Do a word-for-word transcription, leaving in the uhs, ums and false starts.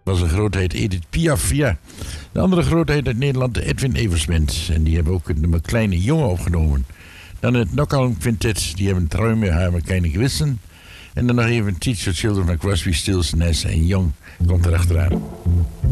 was een grootheid, Edith Piaf. Ja. De andere grootheid uit Nederland, Edwin Eversmint. En die hebben ook een kleine jongen opgenomen. Dan het Knockout Quintet, die hebben Träume haben keine Gewissen. En dan nog even Teach Your Children van Crosby, Stills, Nash en Young komt erachteraan.